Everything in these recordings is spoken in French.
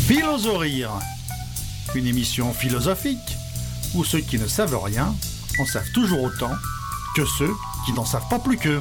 Philosophie, une émission philosophique où ceux qui ne savent rien en savent toujours autant que ceux qui n'en savent pas plus qu'eux.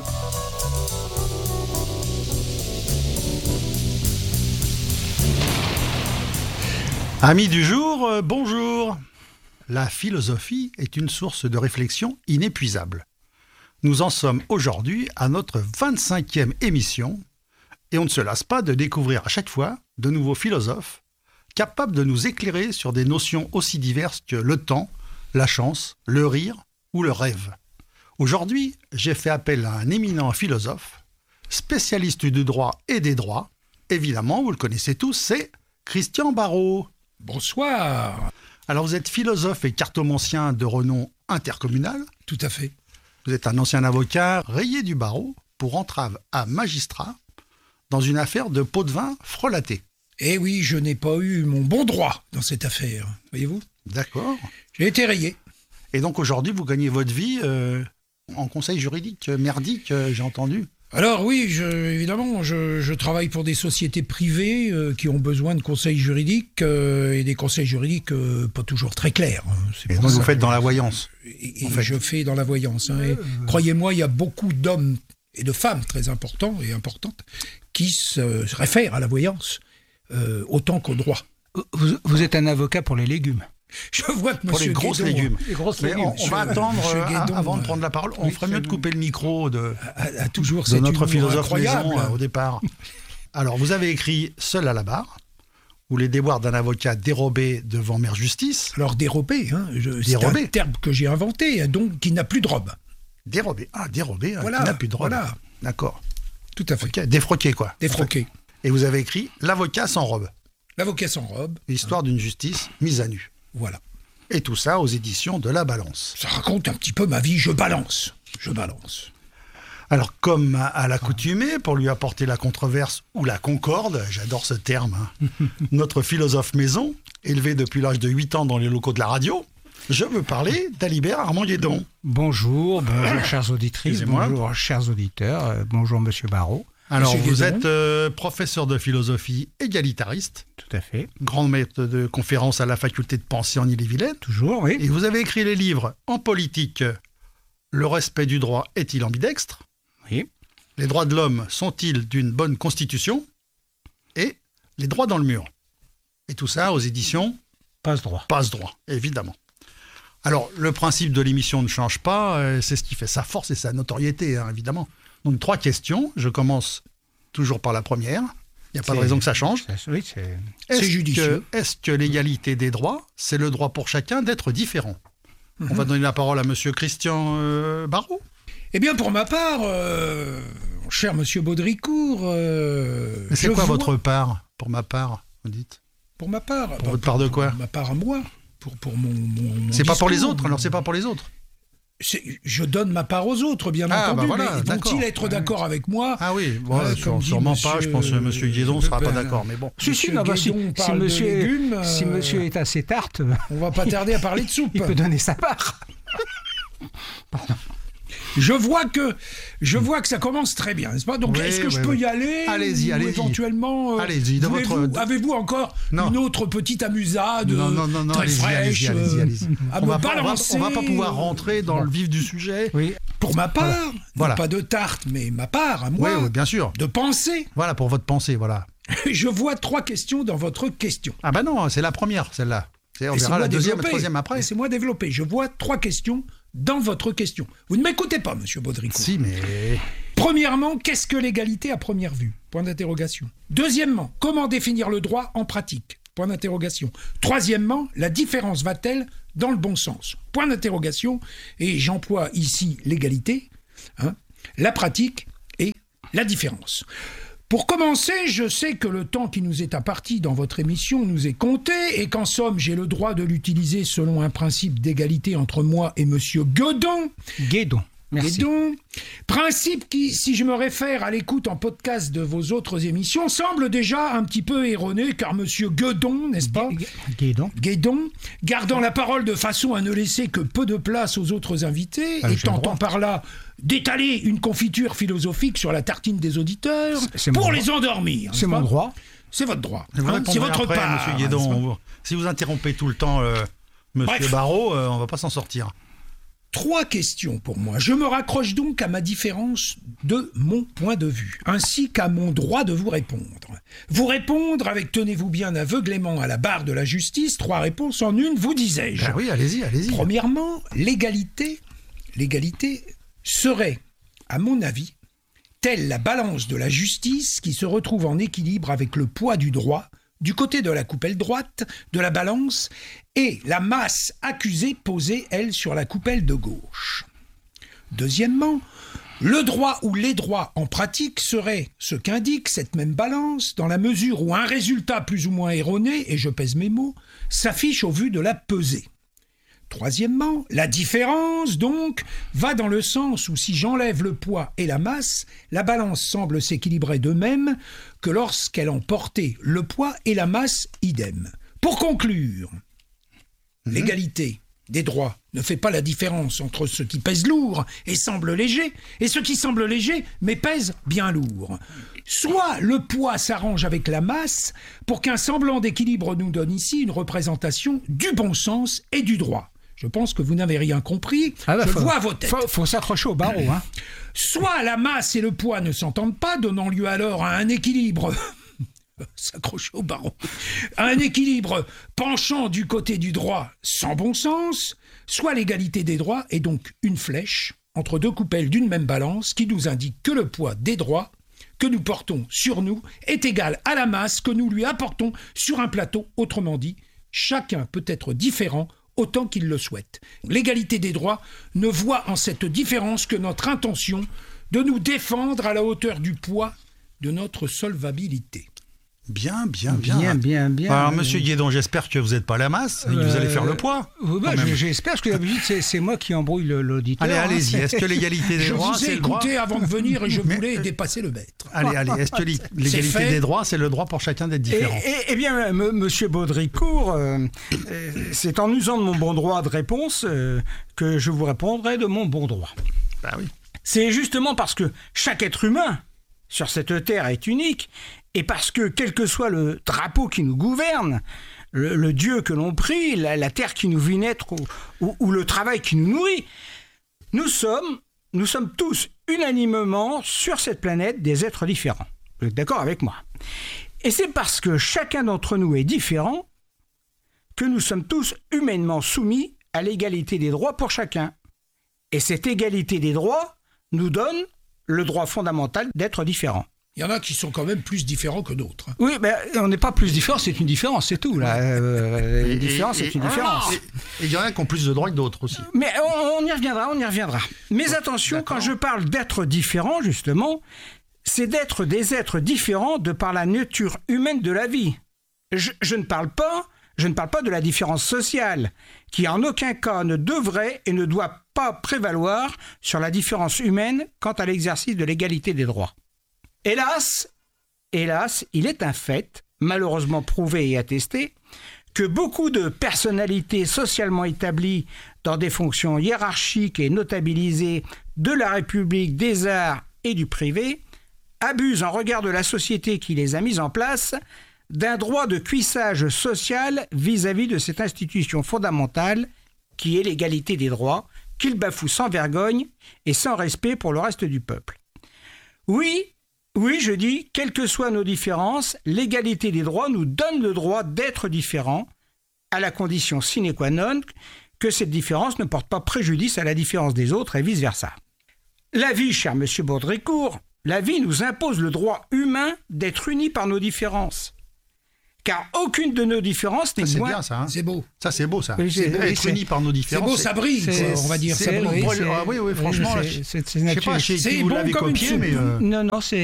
Amis du jour, bonjour. La philosophie est une source de réflexion inépuisable. Nous en sommes aujourd'hui à notre 25e émission et on ne se lasse pas de découvrir à chaque fois de nouveaux philosophes capables de nous éclairer sur des notions aussi diverses que le temps, la chance, le rire ou le rêve. Aujourd'hui, j'ai fait appel à un éminent philosophe, spécialiste du droit et des droits. Évidemment, vous le connaissez tous, c'est Christian Barraud. Bonsoir. Alors vous êtes philosophe et cartomancien de renom intercommunal. Tout à fait. Vous êtes un ancien avocat rayé du barreau pour entrave à magistrat dans une affaire de pot de vin frelaté. Eh oui, je n'ai pas eu mon bon droit dans cette affaire, voyez-vous. D'accord. J'ai été rayé. Et donc aujourd'hui, vous gagnez votre vie en conseil juridique merdique, j'ai entendu. Alors oui, évidemment, je travaille pour des sociétés privées qui ont besoin de conseils juridiques et des conseils juridiques pas toujours très clairs. Et donc vous faites dans la voyance. Et je fais dans la voyance. Et croyez-moi, il y a beaucoup d'hommes et de femmes très importants et importantes qui se réfèrent à la voyance autant qu'au droit. Vous êtes un avocat pour les légumes. Je vois que pour monsieur les grosses Guédon, légumes. Les grosses Mais légumes. on va attendre Guédon, avant de prendre la parole. On ferait mieux de couper le micro de toujours notre philosophe incroyable. maison au départ. Alors, vous avez écrit « Seul à la barre » ou « Les déboires d'un avocat dérobé devant mère justice ». Alors dérobé, c'est un terme que j'ai inventé, donc qui n'a plus de robe. Dérobé, dérobé, voilà, qui n'a plus de robe. Voilà. D'accord. Tout à fait. Okay. Défroqué, quoi. Défroqué. Et vous avez écrit « L'avocat sans robe ». L'avocat sans robe. L'histoire d'une justice mise à nu. Voilà. Et tout ça aux éditions de La Balance. Ça raconte un petit peu ma vie, je balance. Alors, comme à l'accoutumée, pour lui apporter la controverse ou la concorde, j'adore ce terme, notre philosophe maison, élevé depuis l'âge de 8 ans dans les locaux de la radio, je veux parler d'Alibert Armand Guédon. Bonjour chères auditrices, bonjour chers auditeurs, bonjour monsieur Barraud. Alors, Monsieur vous Guédon. êtes professeur de philosophie égalitariste. Tout à fait. Grand maître de conférences à la faculté de pensée en Ille-et-Vilaine. Toujours, oui. Et vous avez écrit les livres En politique, le respect du droit est-il ambidextre ? Oui. Les droits de l'homme sont-ils d'une bonne constitution ? Et Les droits dans le mur. Et tout ça aux éditions Passe-droit. Passe-droit, évidemment. Alors, le principe de l'émission ne change pas, c'est ce qui fait sa force et sa notoriété, évidemment. Donc, 3 questions. Je commence toujours par la première. Il n'y a pas de raison que ça change. Oui, C'est judicieux. Est-ce que l'égalité des droits, c'est le droit pour chacun d'être différent ? On va donner la parole à monsieur Christian Barraud. Eh bien, pour ma part, cher monsieur Baudricourt... Mais c'est quoi votre part ? Pour ma part, vous dites ? Pour ma part. Pour votre part de quoi ? Pour ma part à moi. Pour mon c'est pas pour les discours. autres, alors c'est pas pour les autres. Je donne ma part aux autres, bien entendu, voilà, mais d'accord. vont-ils être d'accord avec moi ? Ah oui, bon, comme dit sûrement monsieur, pas, je pense que monsieur Guédon ne sera pas d'accord, mais bon. Si, Monsieur non, bah, si Guédon parle de monsieur, légumes, si monsieur est assez tarte, on va pas tarder à parler de soupe. il peut donner sa part. Je vois que ça commence très bien, n'est-ce pas ? Donc, Oui, est-ce que je oui, peux oui. y aller ? Allez-y, ou allez-y. éventuellement, Allez-y, avez-vous encore Non. une autre petite amusade Non, très allez-y, fraîche allez-y. à On me va balancer pas pouvoir rentrer dans le vif du sujet. Oui. Pour ma part, Voilà. non pas de tarte, mais ma part à moi, Oui, bien sûr. de penser. Voilà, pour votre pensée, voilà. Je vois 3 questions dans votre question. Ah bah non, c'est la première, celle-là. On verra Laissez-moi la deuxième et développer. troisième après. Laissez-moi développer. Je vois 3 questions dans votre question. Vous ne m'écoutez pas, monsieur Baudricourt. Si, mais... Premièrement, qu'est-ce que l'égalité à première vue ? Point d'interrogation. Deuxièmement, comment définir le droit en pratique ? Point d'interrogation. Troisièmement, la différence va-t-elle dans le bon sens ? Point d'interrogation. Et j'emploie ici l'égalité, la pratique et la différence. Pour commencer, je sais que le temps qui nous est imparti dans votre émission nous est compté et qu'en somme, j'ai le droit de l'utiliser selon un principe d'égalité entre moi et monsieur Guédon. Merci. Guédon. Principe qui, si je me réfère à l'écoute en podcast de vos autres émissions, semble déjà un petit peu erroné, car monsieur Guédon, n'est-ce pas ? Guédon, gardant la parole de façon à ne laisser que peu de place aux autres invités, et tentant par là d'étaler une confiture philosophique sur la tartine des auditeurs C'est pour mon les endormir. C'est mon droit. c'est votre droit. Vous c'est votre après, part. Monsieur Guédon. Si vous interrompez tout le temps Monsieur Barraud, on va pas s'en sortir. 3 questions pour moi. Je me raccroche donc à ma différence de mon point de vue, ainsi qu'à mon droit de vous répondre. Vous répondre avec, tenez-vous bien, aveuglément à la barre de la justice, 3 réponses en une, vous disais-je. Ben oui, allez-y. Premièrement, l'égalité serait, à mon avis, telle la balance de la justice qui se retrouve en équilibre avec le poids du droit, du côté de la coupelle droite de la balance, et la masse accusée posée, elle, sur la coupelle de gauche. Deuxièmement, le droit ou les droits en pratique seraient ce qu'indique cette même balance, dans la mesure où un résultat plus ou moins erroné, et je pèse mes mots, s'affiche au vu de la pesée. Troisièmement, la différence, donc, va dans le sens où si j'enlève le poids et la masse, la balance semble s'équilibrer de même que lorsqu'elle en portait le poids et la masse idem. Pour conclure, l'égalité des droits ne fait pas la différence entre ce qui pèse lourd et semble léger, et ce qui semble léger mais pèse bien lourd. Soit le poids s'arrange avec la masse pour qu'un semblant d'équilibre nous donne ici une représentation du bon sens et du droit. Je pense que vous n'avez rien compris, je vois vos têtes. Faut s'accrocher au barreau. Soit la masse et le poids ne s'entendent pas, donnant lieu alors à un équilibre... s'accrocher au barreau. Un équilibre penchant du côté du droit sans bon sens, soit l'égalité des droits est donc une flèche entre 2 coupelles d'une même balance qui nous indique que le poids des droits que nous portons sur nous est égal à la masse que nous lui apportons sur un plateau. Autrement dit, chacun peut être différent autant qu'il le souhaite. L'égalité des droits ne voit en cette différence que notre intention de nous défendre à la hauteur du poids de notre solvabilité. Bien. Alors, Monsieur Guédon, j'espère que vous n'êtes pas la masse et que vous allez faire le poids. J'espère, parce que d'habitude, c'est moi qui embrouille l'auditeur. Allez-y. Est-ce que l'égalité des droits, c'est le droit ? Je vous ai écouté avant de venir et je voulais dépasser le maître. Allez. Est-ce que l'égalité des droits, c'est le droit pour chacun d'être différent ? Eh bien, Monsieur Baudricourt, c'est en usant de mon bon droit de réponse que je vous répondrai de mon bon droit. Ben oui. C'est justement parce que chaque être humain sur cette terre est unique, et parce que, quel que soit le drapeau qui nous gouverne, le Dieu que l'on prie, la terre qui nous vit naître ou le travail qui nous nourrit, nous sommes tous unanimement sur cette planète des êtres différents. Vous êtes d'accord avec moi ? Et c'est parce que chacun d'entre nous est différent que nous sommes tous humainement soumis à l'égalité des droits pour chacun. Et cette égalité des droits nous donne le droit fondamental d'être différent. Il y en a qui sont quand même plus différents que d'autres. Oui, mais on n'est pas plus différent, c'est une différence, c'est tout. Là. Une différence, c'est une différence. Et il y en a qui ont plus de droits que d'autres aussi. Mais on y reviendra. Mais attention, quand je parle d'être différent, justement, c'est d'être des êtres différents de par la nature humaine de la vie. Je ne parle pas de la différence sociale, qui en aucun cas ne devrait et ne doit pas prévaloir sur la différence humaine quant à l'exercice de l'égalité des droits. Hélas, il est un fait, malheureusement prouvé et attesté, que beaucoup de personnalités socialement établies dans des fonctions hiérarchiques et notabilisées de la République, des arts et du privé abusent en regard de la société qui les a mises en place d'un droit de cuissage social vis-à-vis de cette institution fondamentale qui est l'égalité des droits, qu'ils bafouent sans vergogne et sans respect pour le reste du peuple. Oui, je dis, quelles que soient nos différences, l'égalité des droits nous donne le droit d'être différents, à la condition sine qua non que cette différence ne porte pas préjudice à la différence des autres et vice-versa. La vie, cher monsieur Baudricourt, la vie nous impose le droit humain d'être unis par nos différences. Car aucune de nos différences n'est moins... C'est bien ça, hein. C'est beau. Ça, c'est beau, ça. Être unis par nos différences. C'est beau, ça brille, on va dire. Ça brille. Oui, franchement, je ne sais pas chez qui vous l'avez copié, mais... Non, c'est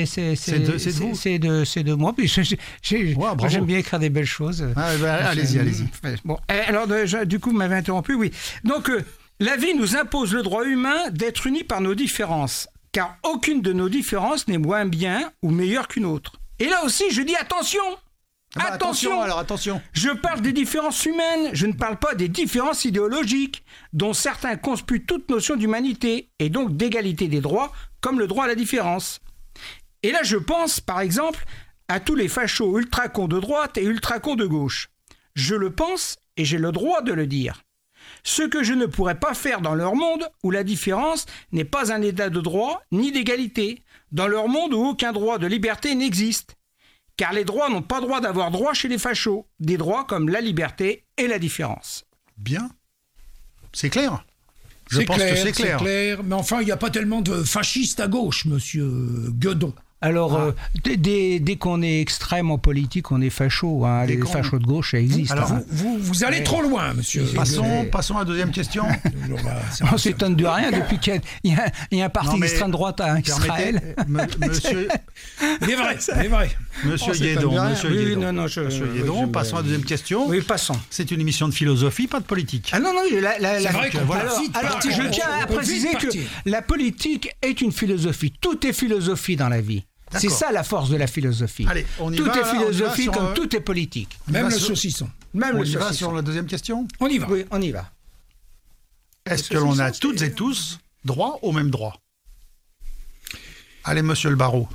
de moi. Puis j'aime bien écrire des belles choses. Allez-y. Bon, alors, du coup, vous m'avez interrompu, oui. Donc, la vie nous impose le droit humain d'être unis par nos différences. Car aucune de nos différences n'est moins bien ou meilleure qu'une autre. Et là aussi, je dis attention. Attention. Je parle des différences humaines, je ne parle pas des différences idéologiques, dont certains conspuent toute notion d'humanité et donc d'égalité des droits, comme le droit à la différence. Et là, je pense, par exemple, à tous les fachos ultra-cons de droite et ultra-cons de gauche. Je le pense et j'ai le droit de le dire. Ce que je ne pourrais pas faire dans leur monde où la différence n'est pas un état de droit ni d'égalité, dans leur monde où aucun droit de liberté n'existe. Car les droits n'ont pas droit d'avoir droit chez les fachos, des droits comme la liberté et la différence. Bien. C'est clair. Je C'est pense clair, que c'est clair. c'est clair. Mais enfin, il n'y a pas tellement de fascistes à gauche, monsieur Guedon. Alors, dès qu'on est extrême en politique, on est facho. Hein. Les fachos de gauche, ça existe. Alors, hein. Vous allez trop loin, monsieur. Passons à la deuxième question. On s'étonne de rien depuis qu'il y a un parti d'extrême droite à Israël. Monsieur Il est vrai. Monsieur Guédon, Monsieur Guédon, passons à la deuxième question. Oui, passons. C'est une émission de philosophie, pas de politique. Ah non, C'est vrai qu'on peut vite alors, partir. je tiens à On peut préciser vite que partir. la politique est une philosophie. Tout est philosophie dans la vie. D'accord. C'est ça la force de la philosophie. Allez, on y tout va, est on y va philosophie sur, comme tout est politique. Même va le sur- saucisson. Même On le y va saucisson. sur la deuxième question. On y va. Oui, on y va. Est-ce que l'on a toutes et tous droit au même droit? Allez, monsieur le barreau.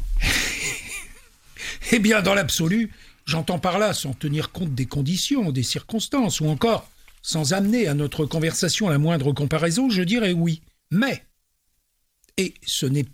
Eh bien, dans l'absolu, j'entends par là sans tenir compte des conditions, des circonstances, ou encore sans amener à notre conversation la moindre comparaison, je dirais oui. Mais, et ce mais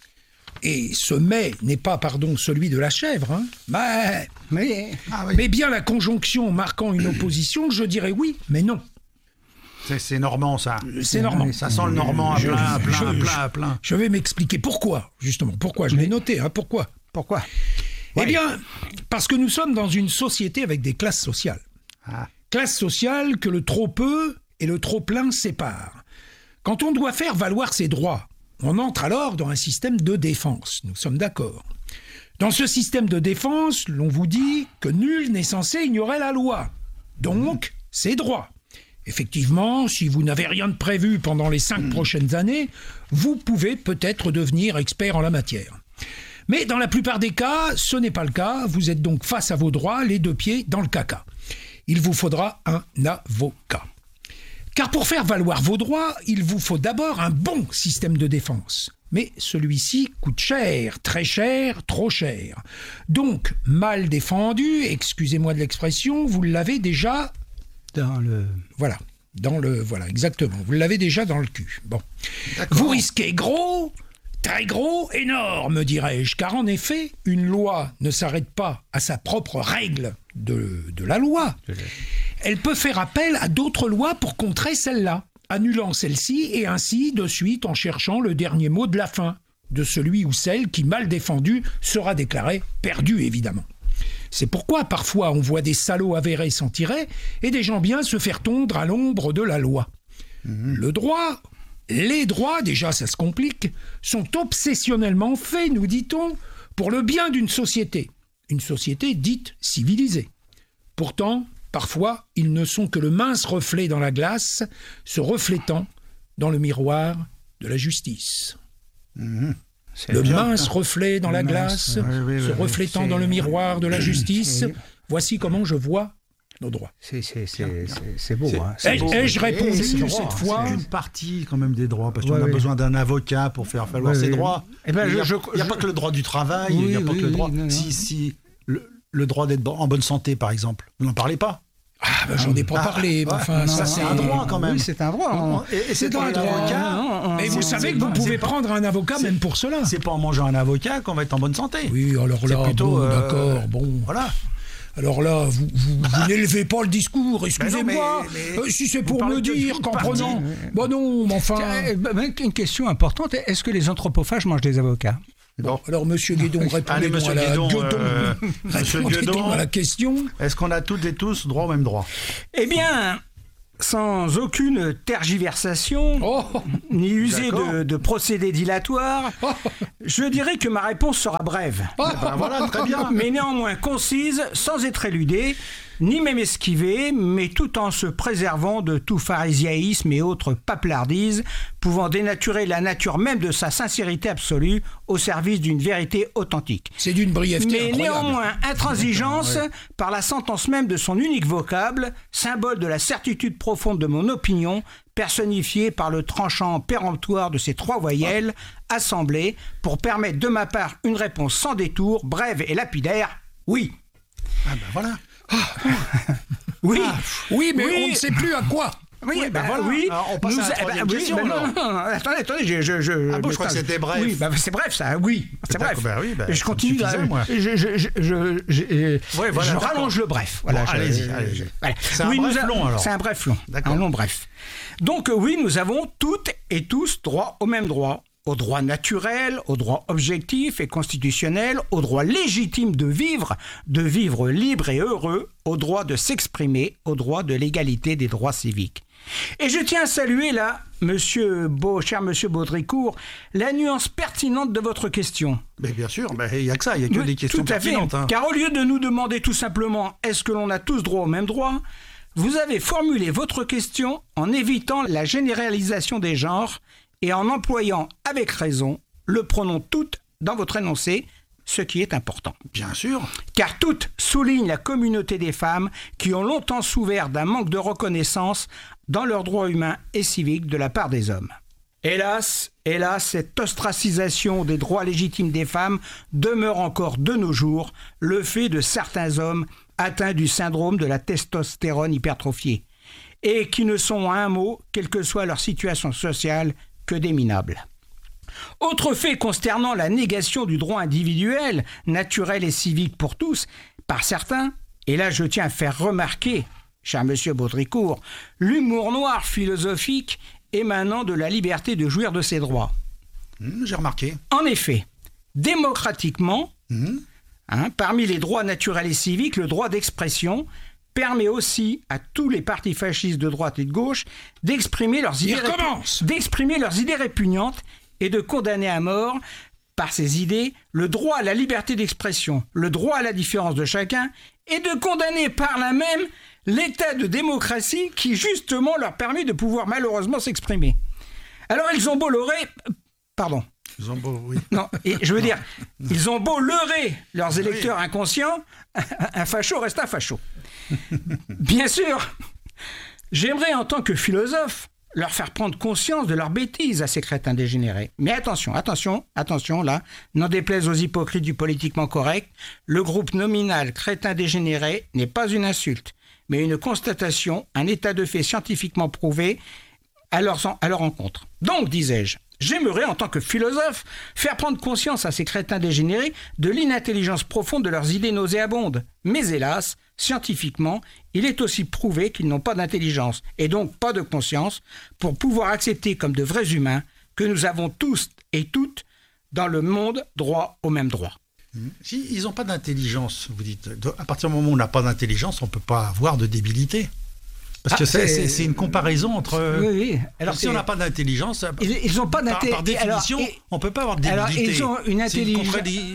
n'est pas, celui de la chèvre, hein, Mais mais bien la conjonction marquant une opposition, je dirais oui, mais non. C'est normand, ça. C'est normand. Ça sent le normand à plein. Je vais m'expliquer pourquoi, justement. Pourquoi? Je l'ai noté, hein, pourquoi? pourquoi? Eh bien, parce que nous sommes dans une société avec des classes sociales. Classes sociales que le trop peu et le trop plein séparent. Quand on doit faire valoir ses droits, on entre alors dans un système de défense. Nous sommes d'accord. Dans ce système de défense, l'on vous dit que nul n'est censé ignorer la loi. Donc, ses droits. Effectivement, si vous n'avez rien de prévu pendant les 5 prochaines années, vous pouvez peut-être devenir expert en la matière. Mais dans la plupart des cas, ce n'est pas le cas. Vous êtes donc face à vos droits, les 2 pieds dans le caca. Il vous faudra un avocat. Car pour faire valoir vos droits, il vous faut d'abord un bon système de défense. Mais celui-ci coûte cher, très cher, trop cher. Donc, mal défendu, excusez-moi de l'expression, vous l'avez déjà... Voilà, exactement. Vous l'avez déjà dans le cul. Bon. Vous risquez gros, très gros, énorme, dirais-je. Car en effet, une loi ne s'arrête pas à sa propre règle de la loi. Elle peut faire appel à d'autres lois pour contrer celle-là, annulant celle-ci et ainsi de suite en cherchant le dernier mot de la fin de celui ou celle qui, mal défendu, sera déclaré perdu, évidemment. C'est pourquoi parfois on voit des salauds avérés s'en tirer et des gens bien se faire tondre à l'ombre de la loi. Le droit, les droits, déjà ça se complique, sont obsessionnellement faits, nous dit-on, pour le bien d'une société. Une société dite civilisée. Pourtant, parfois, ils ne sont que le mince reflet dans la glace, se reflétant dans le miroir de la justice. Le mince reflet dans la glace, se reflétant dans le miroir de la justice. Voici comment je vois nos droits. C'est beau. Hein. Ai-je répondu cette fois? C'est une partie quand même des droits, parce qu'on a besoin d'un avocat pour faire valoir ses droits. Eh ben, il n'y a pas que le droit du travail, il n'y a pas que le droit... Si le droit d'être en bonne santé, par exemple, vous n'en parlez pas. J'en ai pas parlé, mais enfin... ça, c'est un droit quand même. Oui, c'est un droit. Et c'est un droit. Mais vous savez que vous pouvez prendre un avocat même pour cela. C'est pas en mangeant un avocat qu'on va être en bonne santé. Oui, alors là, plutôt, d'accord, bon. Voilà. Alors là, vous n'élevez pas le discours, excusez-moi. Si c'est pour me dire qu'en prenant... Bon non, mais enfin... Une question importante, est-ce que les anthropophages mangent des avocats? Bon, alors Monsieur Guédon, répondez-donc à la question. Est-ce qu'on a toutes et tous droit au même droit? Eh bien, sans aucune tergiversation, ni user de procédés dilatoires, je dirais que ma réponse sera brève. Voilà, très bien. Mais néanmoins concise, sans être éludée, ni même esquivée, mais tout en se préservant de tout pharisiaïsme et autres paplardises, pouvant dénaturer la nature même de sa sincérité absolue au service d'une vérité authentique. C'est d'une brièveté incroyable. Mais néanmoins, intransigeance par la sentence même de son unique vocable, symbole de la certitude profonde de mon opinion, personnifiée par le tranchant péremptoire de ces 3 voyelles, assemblées pour permettre de ma part une réponse sans détour, brève et lapidaire. Oui. Ah ben voilà. Oui. Oui, mais Oui. on ne sait plus à quoi. Oui, ben voilà. Alors, on passe à la troisième question, alors. non, attendez, Ah bon, je crois que c'était bref. Oui, c'est bref ça, oui, c'est bref. D'accord, oui, je ça continue, me suffisait, moi. je voilà, rallonge le bref. Bon, allez-y. Voilà. C'est un bref long, alors. C'est un bref long, D'accord. un long bref. Donc oui, nous avons toutes et tous droit au même droit. Au droit naturel, au droit objectif et constitutionnel, au droit légitime de vivre libre et heureux, au droit de s'exprimer, au droit de l'égalité des droits civiques. Et je tiens à saluer là, cher monsieur Baudricourt, la nuance pertinente de votre question. Mais bien sûr, il n'y a que ça, il n'y a que des questions Tout à fait, pertinentes. Hein. car au lieu de nous demander tout simplement « est-ce que l'on a tous droit au même droit ?», vous avez formulé votre question en évitant la généralisation des genres et en employant avec raison le pronom « toutes » dans votre énoncé, ce qui est important. Bien sûr. Car toutes soulignent la communauté des femmes qui ont longtemps souffert d'un manque de reconnaissance dans leurs droits humains et civiques de la part des hommes. Hélas, cette ostracisation des droits légitimes des femmes demeure encore de nos jours le fait de certains hommes atteints du syndrome de la testostérone hypertrophiée et qui ne sont à un mot, quelle que soit leur situation sociale, que des minables. Autre fait concernant la négation du droit individuel, naturel et civique pour tous, par certains, et là je tiens à faire remarquer, cher monsieur Baudricourt, l'humour noir philosophique émanant de la liberté de jouir de ses droits. J'ai remarqué. En effet, démocratiquement, parmi les droits naturels et civiques, le droit d'expression permet aussi à tous les partis fascistes de droite et de gauche d'exprimer leurs idées répugnantes et de condamner à mort par ces idées le droit à la liberté d'expression, le droit à la différence de chacun et de condamner par là même l'état de démocratie qui justement leur permet de pouvoir malheureusement s'exprimer. Alors ils ont beau leurrer... Pardon. Ils ont beau, oui. Non, et je veux dire, ils ont beau leurrer leurs électeurs inconscients, un facho reste un facho. Bien sûr, j'aimerais en tant que philosophe leur faire prendre conscience de leurs bêtises à ces crétins dégénérés. Mais attention, là, n'en déplaise aux hypocrites du politiquement correct, le groupe nominal crétin dégénéré n'est pas une insulte, mais une constatation, un état de fait scientifiquement prouvé à leur encontre. Donc, disais-je, j'aimerais, en tant que philosophe, faire prendre conscience à ces crétins dégénérés de l'inintelligence profonde de leurs idées nauséabondes. Mais hélas, scientifiquement, il est aussi prouvé qu'ils n'ont pas d'intelligence, et donc pas de conscience, pour pouvoir accepter comme de vrais humains que nous avons tous et toutes, dans le monde, droit au même droit. Si ils n'ont pas d'intelligence, vous dites, à partir du moment où on n'a pas d'intelligence, on ne peut pas avoir de débilité. Parce que c'est une comparaison entre... Oui. Alors si on n'a pas d'intelligence, ils n'ont pas par définition, on ne peut pas avoir de débilité. Alors ils ont une intelligence...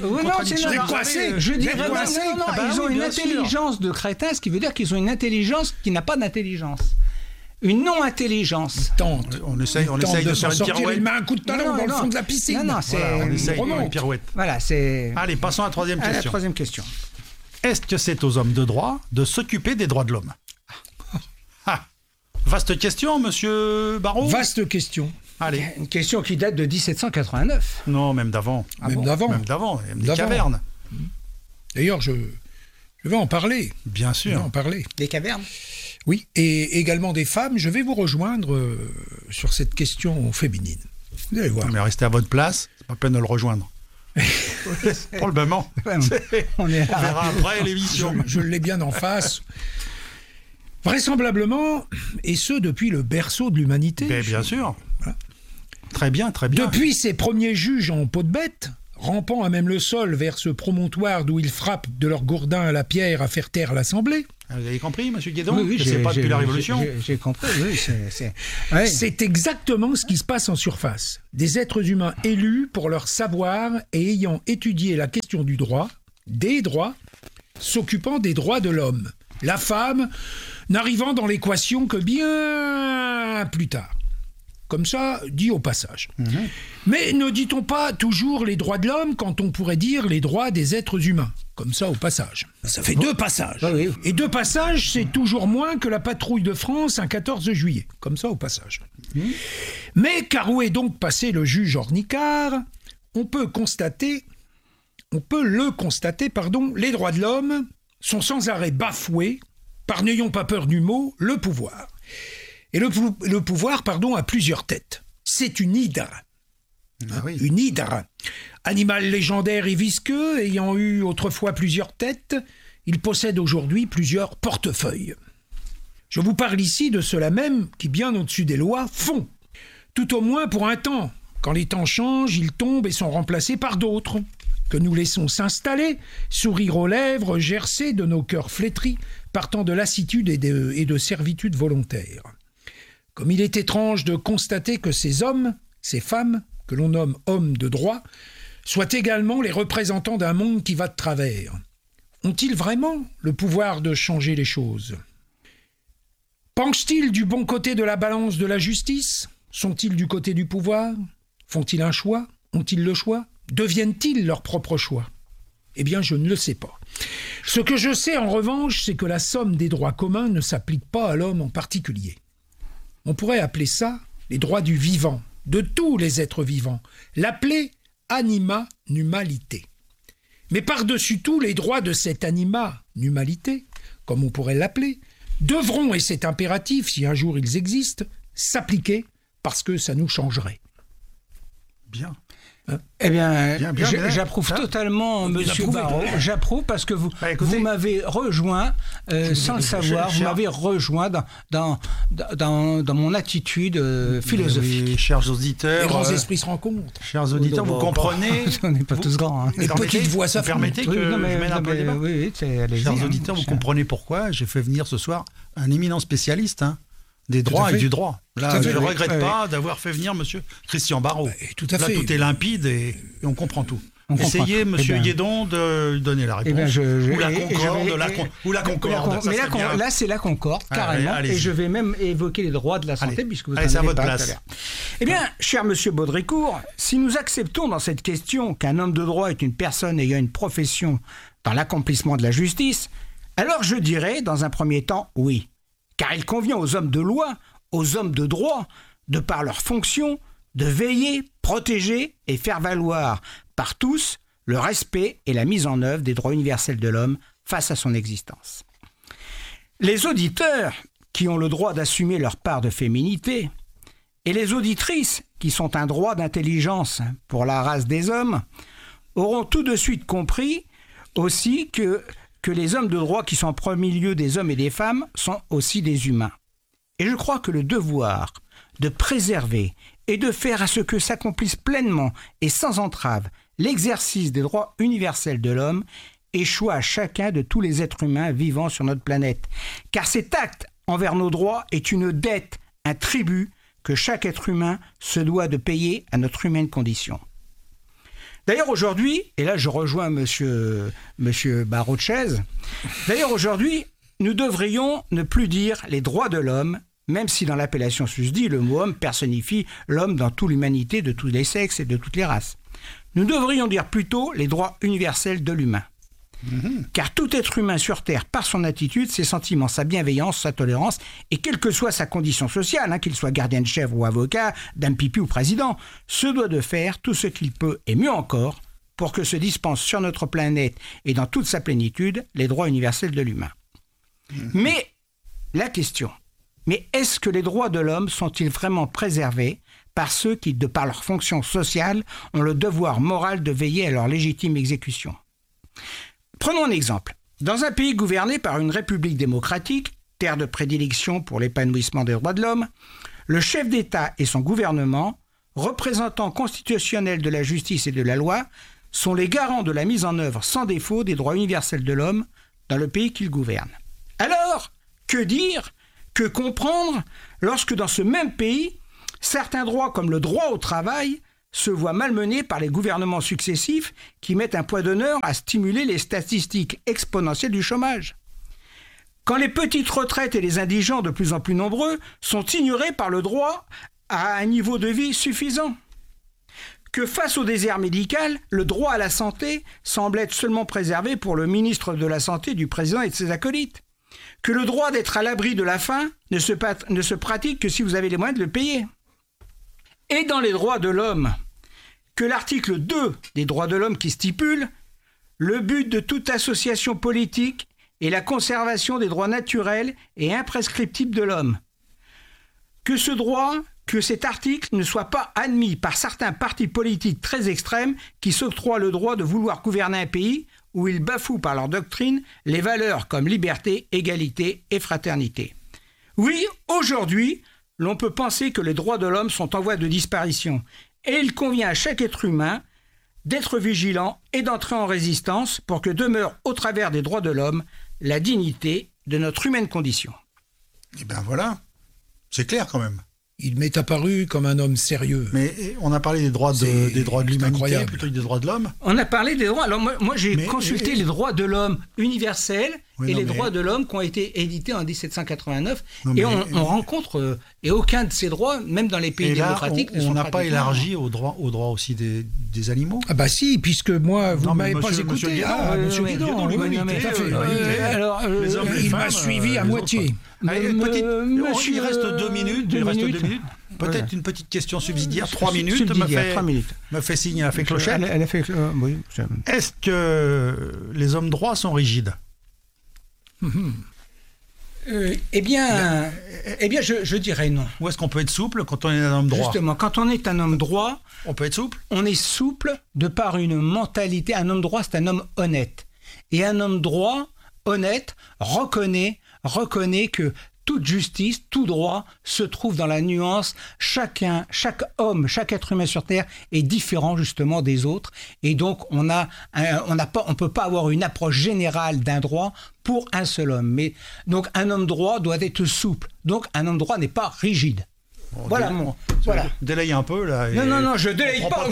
Ils ont une intelligence de crétin, ce qui veut dire qu'ils ont une intelligence qui n'a pas d'intelligence. Une non-intelligence. On essaye de faire une pirouette. Il met un coup de talon dans le fond de la piscine. On essaye de faire une pirouette. Voilà, c'est... Allez, passons à la troisième question. Est-ce que c'est aux hommes de droit de s'occuper des droits de l'homme ? Vaste question, monsieur Barraud. Vaste question. Allez. Une question qui date de 1789. Non, même d'avant. Même d'avant. Des cavernes. D'ailleurs, je vais en parler. Bien sûr. Je vais en parler. Des cavernes ? Oui, et également des femmes. Je vais vous rejoindre sur cette question féminine. Vous allez voir. Mais restez à votre place, c'est pas peine de le rejoindre. Probablement. On verra après l'émission. Je l'ai bien en face. Vraisemblablement, et ce depuis le berceau de l'humanité. Mais bien sûr. Voilà. Très bien. Depuis ces premiers juges en peau de bête, rampant à même le sol vers ce promontoire d'où ils frappent de leur gourdin à la pierre à faire taire l'Assemblée. Vous avez compris, monsieur Guédon ? Oui, c'est pas depuis la Révolution. J'ai compris, oui. C'est exactement ce qui se passe en surface. Des êtres humains élus pour leur savoir et ayant étudié la question du droit, des droits, s'occupant des droits de l'homme. La femme n'arrivant dans l'équation que bien plus tard. Comme ça, dit au passage. Mais ne dit-on pas toujours les droits de l'homme quand on pourrait dire les droits des êtres humains ? Comme ça, au passage. Ça fait 2 passages. Oui. Et 2 passages, c'est toujours moins que la patrouille de France un 14 juillet. Comme ça, au passage. Mais car où est donc passé le juge Ornicard ? On peut constater on peut le constater, les droits de l'homme sont sans arrêt bafoués par, n'ayons pas peur du mot, le pouvoir. Et le pouvoir, a plusieurs têtes. C'est une hydre. Ah oui. Une hydre. Animal légendaire et visqueux, ayant eu autrefois plusieurs têtes, il possède aujourd'hui plusieurs portefeuilles. Je vous parle ici de ceux-là même qui, bien au-dessus des lois, font. Tout au moins pour un temps. Quand les temps changent, ils tombent et sont remplacés par d'autres, que nous laissons s'installer, sourire aux lèvres, gercer de nos cœurs flétris, partant de lassitude et de servitude volontaire. Comme il est étrange de constater que ces hommes, ces femmes, que l'on nomme hommes de droit, soient également les représentants d'un monde qui va de travers. Ont-ils vraiment le pouvoir de changer les choses ? Penchent-ils du bon côté de la balance de la justice ? Sont-ils du côté du pouvoir ? Font-ils un choix ? Ont-ils le choix ? Deviennent-ils leur propre choix ? Eh bien, je ne le sais pas. Ce que je sais, en revanche, c'est que la somme des droits communs ne s'applique pas à l'homme en particulier. On pourrait appeler ça les droits du vivant, de tous les êtres vivants, l'appeler anima numalité. Mais par-dessus tout, les droits de cette anima numalité, comme on pourrait l'appeler, devront, et c'est impératif si un jour ils existent, s'appliquer parce que ça nous changerait. Bien. Eh bien, bien. j'approuve totalement, Monsieur Barrot. J'approuve parce que vous m'avez rejoint sans le savoir. Vous m'avez rejoint dans mon attitude philosophique. Oui, chers auditeurs, les grands esprits se rencontrent. Chers auditeurs, vous comprenez. On n'est pas tous grands. Les petites voix, ça permettez que je mène un peu le débat. Oui, chers auditeurs, vous comprenez pourquoi j'ai fait venir ce soir un éminent spécialiste des droits et du droit. Là, je ne regrette pas d'avoir fait venir monsieur Christian Barrot. Tout à fait. Là, tout est limpide et on comprend tout. Essayez, monsieur Guédon, de donner la réponse. Ou la concorde. Mais là, c'est la concorde, carrément. Et je vais même évoquer les droits de la santé, puisque vous en avez votre parlé place. tout à l'heure. Eh bien, cher monsieur Baudricourt, si nous acceptons dans cette question qu'un homme de droit est une personne ayant une profession dans l'accomplissement de la justice, alors je dirais, dans un premier temps, oui. Car il convient aux hommes de loi, aux hommes de droit, de par leur fonction, de veiller, protéger et faire valoir par tous le respect et la mise en œuvre des droits universels de l'homme face à son existence. Les auditeurs qui ont le droit d'assumer leur part de féminité et les auditrices qui sont un droit d'intelligence pour la race des hommes auront tout de suite compris aussi que les hommes de droit qui sont en premier lieu des hommes et des femmes sont aussi des humains. Et je crois que le devoir de préserver et de faire à ce que s'accomplisse pleinement et sans entrave l'exercice des droits universels de l'homme échoue à chacun de tous les êtres humains vivant sur notre planète. Car cet acte envers nos droits est une dette, un tribut que chaque être humain se doit de payer à notre humaine condition. D'ailleurs aujourd'hui, et là je rejoins monsieur Barrot de Chaise, d'ailleurs aujourd'hui, nous devrions ne plus dire les droits de l'homme, même si dans l'appellation susdit, le mot homme personnifie l'homme dans toute l'humanité, de tous les sexes et de toutes les races. Nous devrions dire plutôt les droits universels de l'humain. Car tout être humain sur Terre, par son attitude, ses sentiments, sa bienveillance, sa tolérance, et quelle que soit sa condition sociale, qu'il soit gardien de chèvre ou avocat, dame pipi ou président, se doit de faire tout ce qu'il peut, et mieux encore, pour que se dispensent sur notre planète et dans toute sa plénitude les droits universels de l'humain. Mais la question, est-ce que les droits de l'homme sont-ils vraiment préservés par ceux qui, de par leur fonction sociale, ont le devoir moral de veiller à leur légitime exécution ? Prenons un exemple. Dans un pays gouverné par une république démocratique, terre de prédilection pour l'épanouissement des droits de l'homme, le chef d'État et son gouvernement, représentants constitutionnels de la justice et de la loi, sont les garants de la mise en œuvre sans défaut des droits universels de l'homme dans le pays qu'ils gouvernent. Alors, que dire, que comprendre lorsque dans ce même pays, certains droits comme le droit au travail se voient malmenés par les gouvernements successifs qui mettent un point d'honneur à stimuler les statistiques exponentielles du chômage. Quand les petites retraites et les indigents de plus en plus nombreux sont ignorés par le droit à un niveau de vie suffisant. Que face au désert médical, le droit à la santé semble être seulement préservé pour le ministre de la Santé du président et de ses acolytes. Que le droit d'être à l'abri de la faim ne se pratique que si vous avez les moyens de le payer. Et dans les droits de l'homme, que l'article 2 des droits de l'homme qui stipule Le but de toute association politique est la conservation des droits naturels et imprescriptibles de l'homme. Que cet article ne soit pas admis par certains partis politiques très extrêmes qui s'octroient le droit de vouloir gouverner un pays où ils bafouent par leur doctrine les valeurs comme liberté, égalité et fraternité. Oui, aujourd'hui, l'on peut penser que les droits de l'homme sont en voie de disparition et il convient à chaque être humain d'être vigilant et d'entrer en résistance pour que demeure au travers des droits de l'homme la dignité de notre humaine condition. Eh bien voilà, c'est clair quand même. Il m'est apparu comme un homme sérieux. Mais on a parlé des droits de l'humanité, incroyable. plutôt que des droits de l'homme. On a parlé des droits. Alors moi j'ai consulté les droits de l'homme universels droits de l'homme qui ont été édités en 1789. On rencontre et aucun de ces droits, même dans les pays démocratiques, on n'a pas élargi aux droits aussi des animaux. Ah bah si, puisque moi vous m'avez pas écouté. Monsieur Guédon, l'humanité. Alors il m'a suivi à moitié. Il reste 2 minutes. Peut-être une petite question subsidiaire, 3 minutes. Me fait signe, elle a fait clochette. Elle a fait, oui. Est-ce que les hommes droits sont rigides ? Eh bien, je dirais non. Ou est-ce qu'on peut être souple quand on est un homme droit ? Justement, quand on est un homme droit, on peut être souple ? On est souple de par une mentalité. Un homme droit, c'est un homme honnête. Et un homme droit, honnête, reconnaît que toute justice, tout droit se trouve dans la nuance. Chaque homme, chaque être humain sur Terre est différent justement des autres. Et donc, on peut pas avoir une approche générale d'un droit pour un seul homme. Mais donc, un homme droit doit être souple. Donc, un homme droit n'est pas rigide. Voilà. Délaye un peu là. Non, je délaye pas.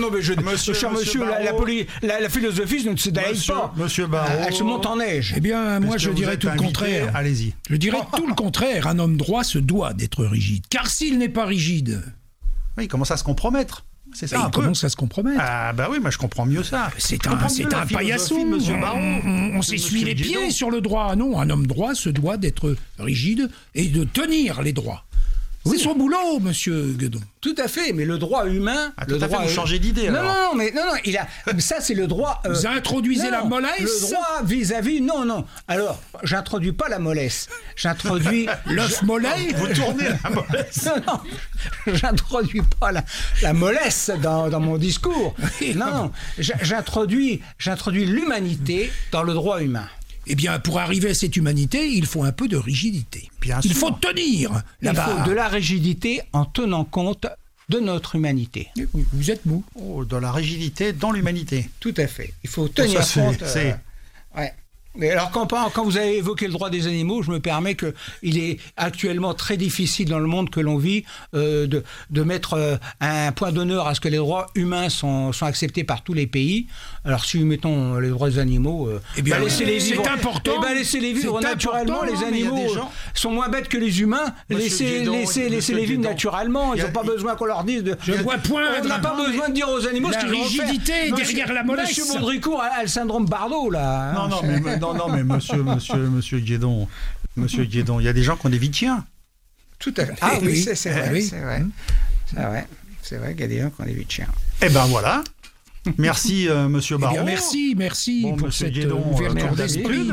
Cher monsieur, la philosophie ne se délaye pas. Monsieur Barrault. Elle se monte en neige. Eh bien, moi je dirais tout le contraire. Allez-y. Je dirais tout le contraire. Un homme droit se doit d'être rigide. Car s'il n'est pas rigide. Oui, il commence à se compromettre. C'est ça. Il commence à se compromettre. Ah bah oui, moi je comprends mieux ça. C'est un paillasson. Monsieur Barrault. On s'essuie les pieds sur le droit. Non, un homme droit se doit d'être rigide et de tenir les droits. C'est son boulot, monsieur Guédon. Tout à fait, mais le droit humain... Vous changez d'idée, alors. Non, ça c'est le droit... Vous introduisez la mollesse ? Le droit vis-à-vis... Non. Alors, j'introduis pas la mollesse. J'introduis... L'œuf mollet ? Vous tournez la mollesse ? Non, j'introduis pas la mollesse dans mon discours. Non, j'introduis l'humanité dans le droit humain. Eh bien, pour arriver à cette humanité, il faut un peu de rigidité. Il faut tenir la barre. Il faut de la rigidité en tenant compte de notre humanité. Vous êtes mou. De la rigidité dans l'humanité. Tout à fait. Il faut tenir compte... Ouais. Mais alors, quand vous avez évoqué le droit des animaux, je me permets qu'il est actuellement très difficile dans le monde que l'on vit de mettre un point d'honneur à ce que les droits humains sont acceptés par tous les pays. Alors, si nous mettons les droits des animaux, laissez-les vivre. C'est important. Laissez-les vivre naturellement. Les animaux sont moins bêtes que les humains. Laissez-les vivre naturellement. Ils n'ont pas besoin qu'on leur dise. On n'a pas besoin de dire aux animaux ce qu'ils vont faire. La rigidité derrière la mollesse. Monsieur Baudricourt a le syndrome Bardo, là. Non, mais monsieur Guédon, il y a des gens qui ont des vies de chiens. Tout à fait. Ah oui, c'est vrai. C'est vrai qu'il y a des gens qui ont des vies de chiens. Eh ben voilà. Merci, monsieur Barrault. Merci bon, pour cette Guédon, ouverture d'esprit.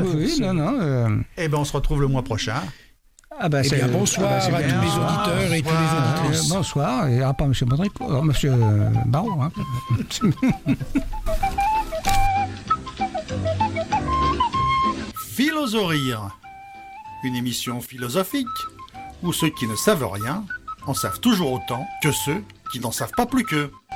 Eh ben on se retrouve le mois prochain. Bonsoir à tous les auditeurs et tous les auditrices. Bonsoir, et pas monsieur Baudricourt, monsieur Barrault. Hein. Philosophie, une émission philosophique où ceux qui ne savent rien en savent toujours autant que ceux qui n'en savent pas plus qu'eux.